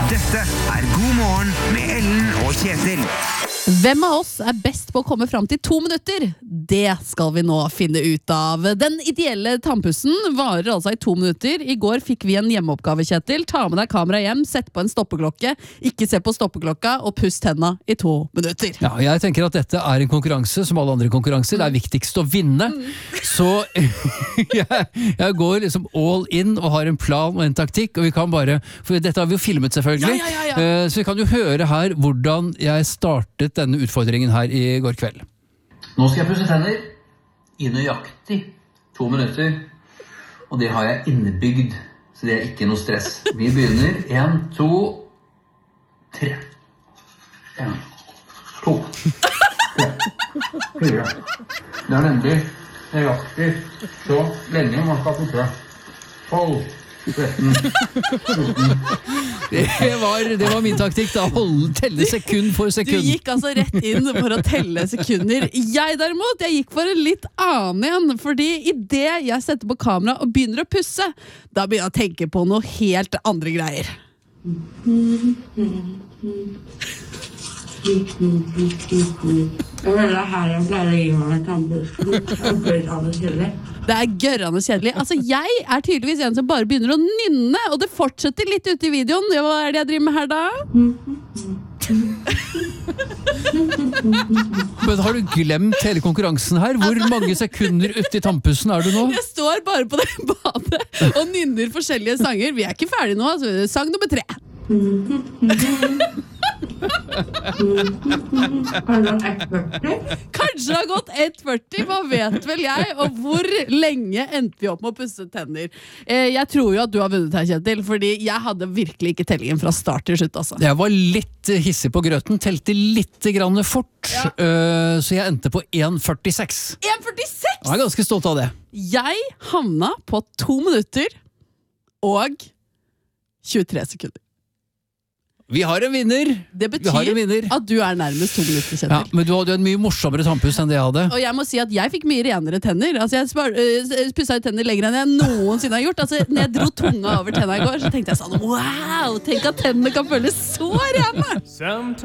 Dette God morgen med Ellen og Kjetil. Hvem av oss best på å komme fram til 2 minutter? Det skal vi nå finne ut av. Den ideelle tannpussen varer altså i 2 minutter. I går fikk vi en hjemmeoppgave, Kjetil. Ta med deg kamera hjem, sett på en stoppeklokke, ikke se på stoppeklokka, og pust tenna i 2 minutter. Ja, jeg tenker at dette en konkurranse som alle andre konkurranser. Det viktigst å vinne. Så jeg går liksom all in og har en plan og en taktikk, og vi kan bare, for dette har vi jo filmet selvfølgelig, så vi kan jo høre her hvordan jeg startet denne utfordringen her i går kveld. Nå skal jeg pusse tenner i nøyaktig 2 minutter, og det har jeg innebygd, så det ikke noe stress. Vi begynner. 1, 2, 3. 1, 2, 3, 4. Det nemlig nøyaktig så lenge man skal pusse. 12, 13, 14. Det var min taktikk da, telle sekund for sekund. Du gikk altså rett inn for å telle sekunder. Jeg derimot, jeg gikk for en litt annen igjen, fordi i det jeg setter på kamera og begynner å pusse, da begynner jeg å tenke på noe helt andre greier. Det gørrende kjedelig. Altså, jeg tydeligvis en som bare begynner å nynne, og det fortsetter litt ute i videoen. Hva det jeg driver med her da? Men har du glemt hele konkurransen her? Hvor mange sekunder ute i tannpussen du nå? Jeg står bare på det badet og nynner forskjellige sanger. Vi ikke ferdige nå, altså. Sang nummer 3. Kanskje det har gått 1,40, hva vet vel jeg? Og hvor lenge endte vi opp med å pusse tenner? Jeg tror jo at du har vunnet her, Kjetil, fordi jeg hadde virkelig ikke tellingen fra start til slutt, altså. Jeg var litt hissig på grøten, telte litt grann fort, så jeg endte på 1,46. 1,46? Jeg ganske stolt av det. Jeg havna på 2 minutter og 23 sekunder. Vi har en vinner. Det betyr at du nærmest 2 minutter, Kjetil. Ja, men du hadde jo en mye morsommere tannpuss enn det jeg hadde. Og jeg må si at jeg fikk mye renere tenner. Altså, jeg pusset ut tenner lenger enn jeg noensinne har gjort. Altså, når jeg dro tunga over tenna i går, så tenkte jeg sånn, wow, tenk at tennene kan føles så rene!